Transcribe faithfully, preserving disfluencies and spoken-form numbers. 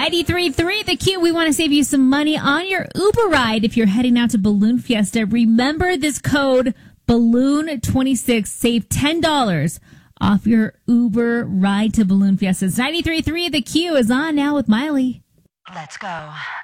ninety-three point three The Q. We want to save you some money on your Uber ride if you're heading out to Balloon Fiesta. Remember this code, balloon twenty-six. Save ten dollars off your Uber ride to Balloon Fiesta. ninety-three point three The Q is on now with Miley. Let's go.